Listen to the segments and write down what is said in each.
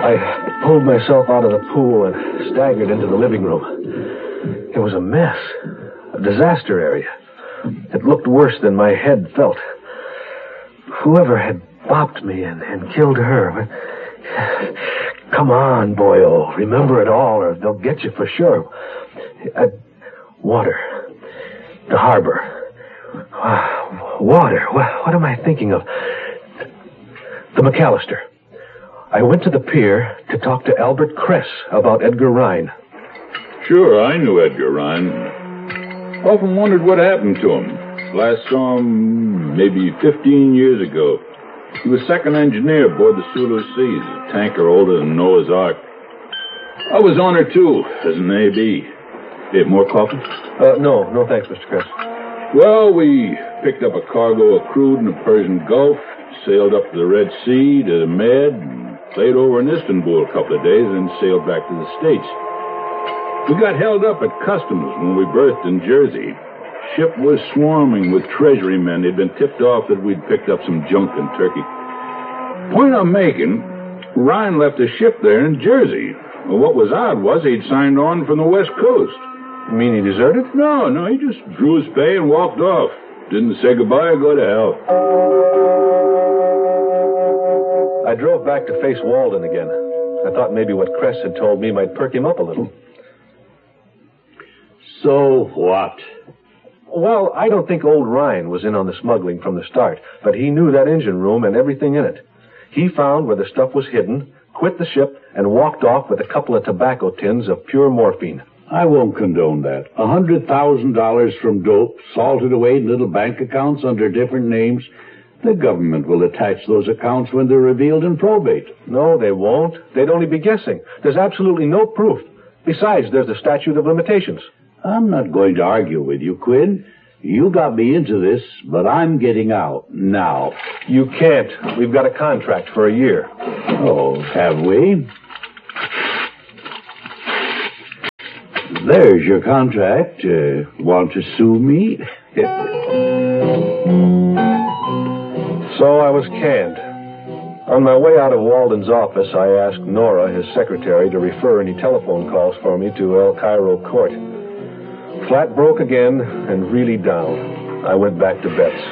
I pulled myself out of the pool and staggered into the living room. It was a mess, a disaster area. It looked worse than my head felt. Whoever had bopped me and killed her. Come on, boyo. Remember it all or they'll get you for sure. Water. The harbor. Water. What am I thinking of? The McAllister. I went to the pier to talk to Albert Kress about Edgar Rhine. Sure, I knew Edgar Rhine. Often wondered what happened to him. Last saw him maybe 15 years ago. He was second engineer aboard the Sulu Seas, a tanker older than Noah's Ark. I was on her, too, as an A.B. You have more coffee? No, thanks, Mr. Kress. Well, we picked up a cargo of crude in the Persian Gulf, sailed up to the Red Sea to the Med, and played over in Istanbul a couple of days, and sailed back to the States. We got held up at customs when we berthed in Jersey. Ship was swarming with treasury men. They'd been tipped off that we'd picked up some junk in Turkey. Point I'm making, Ryan left a ship there in Jersey. Well, what was odd was he'd signed on from the West Coast. You mean he deserted? No, he just drew his pay and walked off. Didn't say goodbye or go to hell. I drove back to face Walden again. I thought maybe what Kress had told me might perk him up a little. So what? Well, I don't think old Ryan was in on the smuggling from the start, but he knew that engine room and everything in it. He found where the stuff was hidden, quit the ship, and walked off with a couple of tobacco tins of pure morphine. I won't condone that. $100,000 from dope, salted away in little bank accounts under different names. The government will attach those accounts when they're revealed in probate. No, they won't. They'd only be guessing. There's absolutely no proof. Besides, there's the statute of limitations. I'm not going to argue with you, Quinn. You got me into this, but I'm getting out now. You can't. We've got a contract for a year. Oh, have we? There's your contract. Want to sue me? So I was canned. On my way out of Walden's office, I asked Nora, his secretary, to refer any telephone calls for me to El Cairo Court. Flat broke again and really down. I went back to Bet's.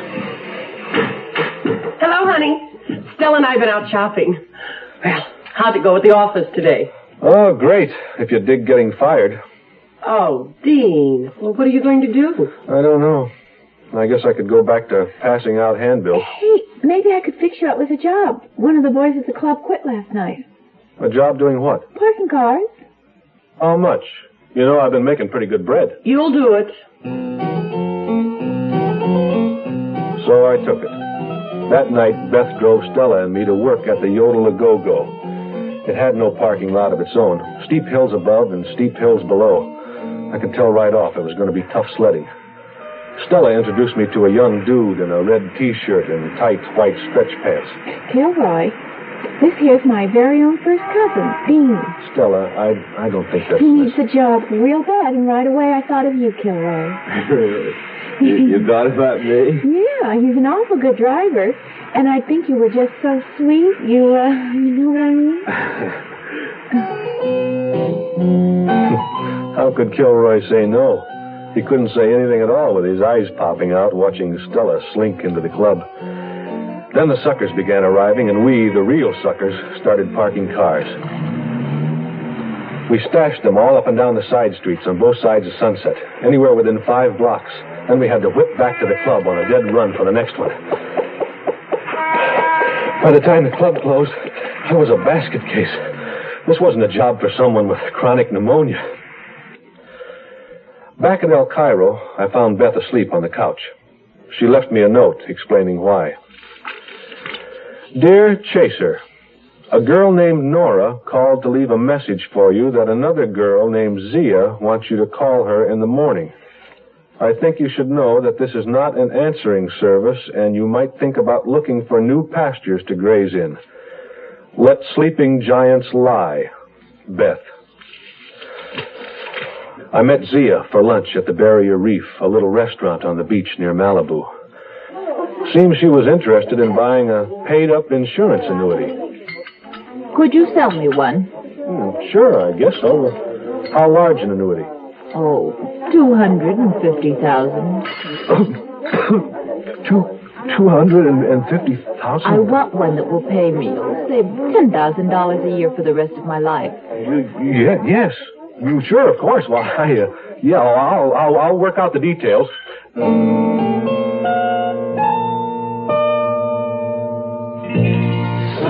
Hello, honey. Stella and I have been out shopping. Well, how'd it go at the office today? Oh, great, if you dig getting fired. Oh, Dean. Well, what are you going to do? I don't know. I guess I could go back to passing out handbills. Hey, maybe I could fix you up with a job. One of the boys at the club quit last night. A job doing what? Parking cars. How much? You know, I've been making pretty good bread. You'll do it. So I took it. That night, Beth drove Stella and me to work at the Yodel-A-Go-Go. It had no parking lot of its own. Steep hills above and steep hills below. I could tell right off it was going to be tough sledding. Stella introduced me to a young dude in a red T-shirt and tight white stretch pants. Kilroy, this here's my very own first cousin, Dean. Stella, I don't think that's... He needs a job real bad, and right away I thought of you, Kilroy. You thought about me? Yeah, he's an awful good driver, and I think you were just so sweet. You know what I mean? How could Kilroy say no? He couldn't say anything at all with his eyes popping out, watching Stella slink into the club. Then the suckers began arriving, and we, the real suckers, started parking cars. We stashed them all up and down the side streets on both sides of Sunset, anywhere within 5 blocks. Then we had to whip back to the club on a dead run for the next one. By the time the club closed, I was a basket case. This wasn't a job for someone with chronic pneumonia. Back at El Cairo, I found Beth asleep on the couch. She left me a note explaining why. Dear Chaser, a girl named Nora called to leave a message for you that another girl named Zia wants you to call her in the morning. I think you should know that this is not an answering service, and you might think about looking for new pastures to graze in. Let sleeping giants lie. Beth. I met Zia for lunch at the Barrier Reef, a little restaurant on the beach near Malibu. Seems she was interested in buying a paid-up insurance annuity. Could you sell me one? Sure, I guess so. How large an annuity? Oh, 250,000. 250,000? I want one that will pay me, say, $10,000 a year for the rest of my life. Yes. Sure, of course. Well, I'll work out the details.